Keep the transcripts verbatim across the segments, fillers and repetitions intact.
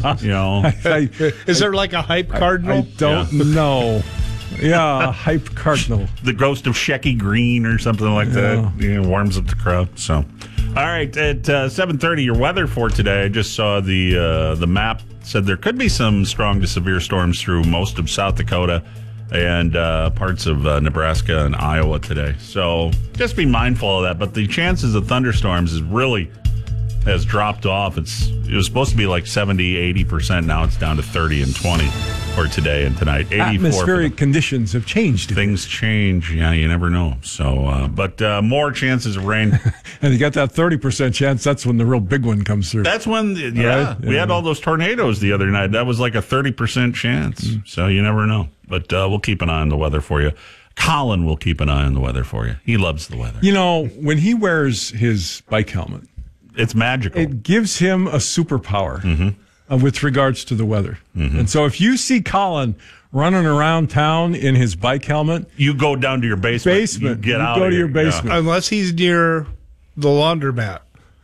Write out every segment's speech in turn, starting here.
You know, I, is there like a hype cardinal? I don't yeah. know. Yeah, a hype cardinal. The ghost of Shecky Green or something like yeah. that. You know, warms up the crowd. So, all right, at uh, seven thirty, your weather for today. I just saw the uh, the map. Said there could be some strong to severe storms through most of South Dakota and uh, parts of uh, Nebraska and Iowa today. So just be mindful of that. But the chances of thunderstorms is really has dropped off. It's it was supposed to be like seventy, eighty percent. Now it's down to thirty and twenty for today and tonight. Atmospheric conditions have changed. Things change. Yeah, you never know. So, uh, but uh, more chances of rain. And you got that thirty percent chance. That's when the real big one comes through. That's when, yeah, right? we yeah. had all those tornadoes the other night. That was like a thirty percent chance. Mm. So you never know. But uh, we'll keep an eye on the weather for you. Colin will keep an eye on the weather for you. He loves the weather. You know, when he wears his bike helmet, it's magical. It gives him a superpower mm-hmm. uh, with regards to the weather. Mm-hmm. And so if you see Colin running around town in his bike helmet, you go down to your basement. Basement. You get you out go of to here. your basement. Yeah. Unless he's near the laundromat.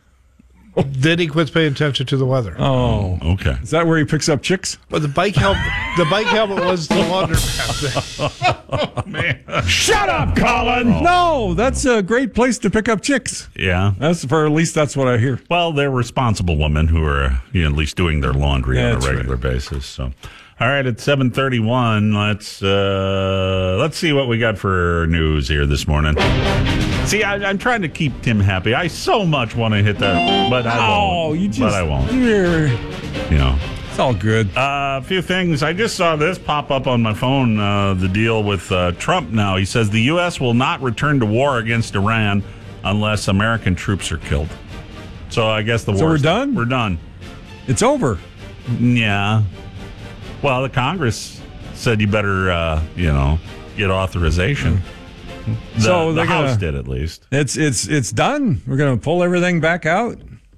Then he quits paying attention to the weather. Oh, okay. Is that where he picks up chicks? Well, the bike helmet, the bike helmet was the laundromat. Oh, man. Shut up, Colin! Oh. No, that's a great place to pick up chicks. Yeah, that's for at least that's what I hear. Well, they're responsible women who are you know, at least doing their laundry yeah, on a regular right. basis. So, all right, at seven thirty-one, let's uh, let's see what we got for news here this morning. See, I, I'm trying to keep Tim happy. I so much want to hit that, but I won't. Oh, you just, but I won't. You're, you know, it's all good. Uh, a few things. I just saw this pop up on my phone. Uh, the deal with uh, Trump now. He says the U S will not return to war against Iran unless American troops are killed. So I guess the war. So we're done. We're done. It's over. Yeah. Well, the Congress said you better, uh, you know, get authorization. Mm. The, so the House gonna, did at least. It's it's it's done. We're going to pull everything back out.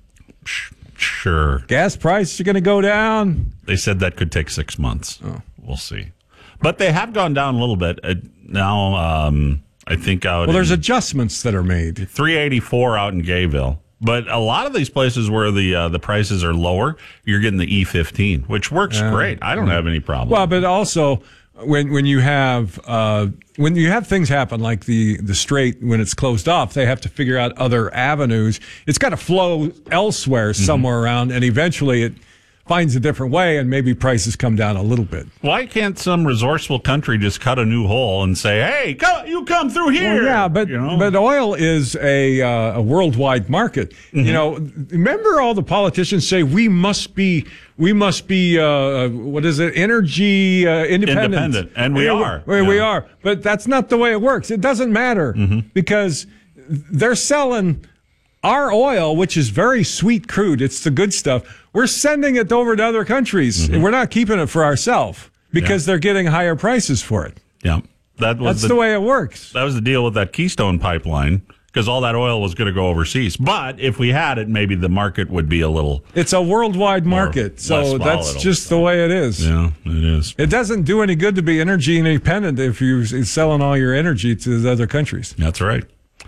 Sure. Gas prices are going to go down. They said that could take six months. Oh. We'll see. But they have gone down a little bit. Uh, now, um, I think out Well, there's adjustments that are made. three eighty-four out in Gayville. But a lot of these places where the uh, the prices are lower, you're getting the E fifteen, which works uh, great. I don't have any problem. Well, but also when when you have uh, when you have things happen like the the strait when it's closed off, they have to figure out other avenues. It's got to flow elsewhere somewhere mm-hmm. around, and eventually it finds a different way, and maybe prices come down a little bit. Why can't some resourcewul country just cut a new hole and say, "Hey, come, you come through here"? Well, yeah, but you know? but oil is a uh, a worldwide market. Mm-hmm. You know, remember all the politicians say we must be we must be uh, what is it? Energy uh, independent. Independent, and we yeah, are. We, yeah. we are, but that's not the way it works. It doesn't matter mm-hmm. because they're selling our oil, which is very sweet crude. It's the good stuff. We're sending it over to other countries, mm-hmm. and we're not keeping it for ourselves because yeah. they're getting higher prices for it. Yeah, that was that's the, the way it works. That was the deal with that Keystone pipeline because all that oil was going to go overseas. But if we had it, maybe the market would be a little. It's a worldwide market, so that's just the way it is. Yeah, it is. It doesn't do any good to be energy independent if you're selling all your energy to the other countries. That's right.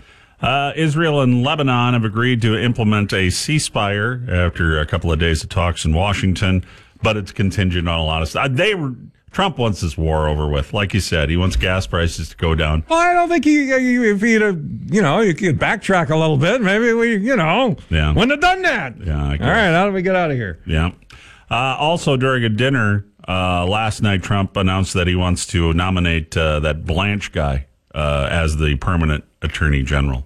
Uh, Israel and Lebanon have agreed to implement a ceasefire after a couple of days of talks in Washington, but it's contingent on a lot of stuff. They Trump wants this war over with. Like you said, he wants gas prices to go down. Well, I don't think he, if he'd, you know, you could backtrack a little bit. Maybe we, you know, yeah. wouldn't have done that. Yeah. I guess. All right, how do we get out of here? Yeah. Uh, also, during a dinner uh, last night, Trump announced that he wants to nominate uh, that Blanche guy uh, as the permanent attorney general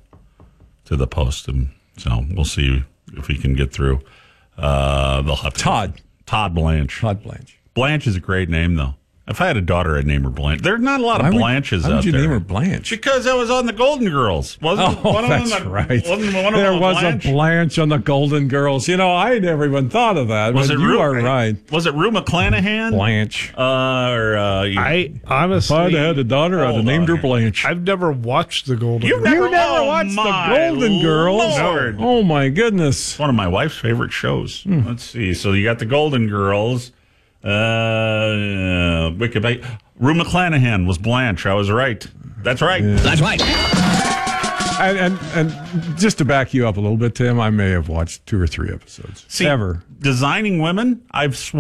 to the post, and so we'll see if he can get through. Uh, they'll have to Todd. Todd Blanche. Todd Blanche. Blanche is a great name, though. If I had a daughter, I'd name her Blanche. There's not a lot of why would, Blanches why would out you there. name her Blanche? Because I was on the Golden Girls. Wasn't oh, one that's of them, right. Wasn't one of there them was Blanche? a Blanche on the Golden Girls. You know, I never even thought of that. Was but it you Rue, are right. Was it Rue McClanahan? Blanche. Uh, or, uh, you, I honestly, if I'd had a daughter, I'd have named her Blanche. I've never watched the Golden You've Girls. Never, you never oh watched my the Golden Girls? Lord. Oh, my goodness. It's one of my wife's favorite shows. Hmm. Let's see. So you got the Golden Girls. Uh, Wikipedia. Rue McClanahan was Blanche. I was right. That's right. Yeah. That's right. And, and and just to back you up a little bit, Tim, I may have watched two or three episodes. See, ever. Designing Women, I've